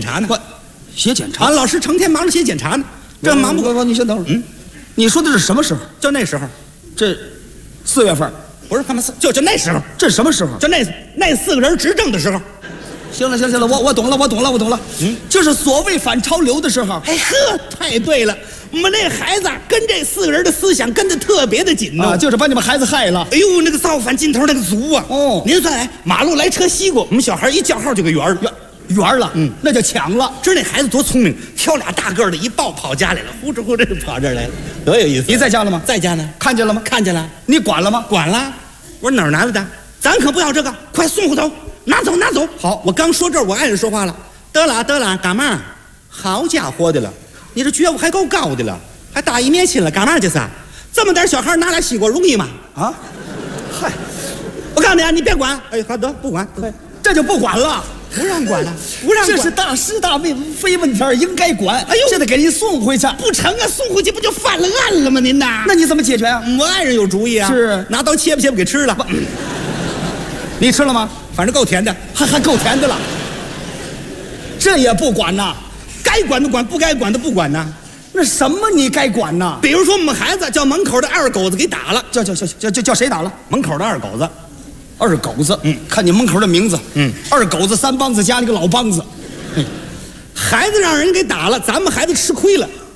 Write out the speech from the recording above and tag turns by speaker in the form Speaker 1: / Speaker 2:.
Speaker 1: 查呢。
Speaker 2: 我写检查，
Speaker 1: 俺老师成天忙着写检查呢，这忙不过。
Speaker 2: 你先等会儿。你说的是什么时候？
Speaker 1: 就那时候，
Speaker 2: 这4月份，
Speaker 1: 不是他们就那时候，
Speaker 2: 这什么时候？
Speaker 1: 就那4个人执政的时候。
Speaker 2: 行了，我懂了。就是所谓反潮流的时候。
Speaker 1: 哎呵，太对了，我们那孩子跟这4个人的思想跟得特别的紧呢，
Speaker 2: 就是把你们孩子害了。
Speaker 1: 哎呦，那个造反劲头那个足啊！
Speaker 2: 哦，
Speaker 1: 您算来，马路来车西过，我们小孩一叫号就给圆了。
Speaker 2: 圆了，那就抢了。
Speaker 1: 知那孩子多聪明，挑俩大个的一抱跑家来了，呼哧就跑这儿来了，多有意思！
Speaker 2: 你在家了吗？
Speaker 1: 在家呢。
Speaker 2: 看见了吗？
Speaker 1: 看见了。
Speaker 2: 你管了吗？
Speaker 1: 管了。我说哪儿拿来的？咱可不要这个，快送回头，拿走。好，我刚说这儿，我爱人说话了。得了，干嘛？好家伙的了，你这觉悟还够高的了，还大义灭亲了，干嘛这是？这么点小孩拿俩西瓜容易吗？
Speaker 2: 啊，嗨，
Speaker 1: 我告诉你啊，你别管。哎，好得不管，
Speaker 2: 这就不管了。
Speaker 1: 不让管了，不让管，
Speaker 2: 这是大是大非问题，应该管。哎呦，这得给人送回去，
Speaker 1: 不成啊！送回去不就犯了案了吗？您呐，
Speaker 2: 那你怎么解决啊？
Speaker 1: 我爱人有主意啊，
Speaker 2: 是
Speaker 1: 拿刀切不给吃了。
Speaker 2: 你吃了吗？
Speaker 1: 反正够甜的，
Speaker 2: 还够甜的了。这也不管呐？
Speaker 1: 该管的管，不该管的不管呐。
Speaker 2: 那什么你该管呐？
Speaker 1: 比如说我们孩子叫门口的二狗子给打了，
Speaker 2: 叫谁打了？
Speaker 1: 门口的二狗子。
Speaker 2: 二狗子，看你门口的名字，二狗子3帮子加了个老帮子，
Speaker 1: 孩子让人给打了，咱们孩子吃亏了，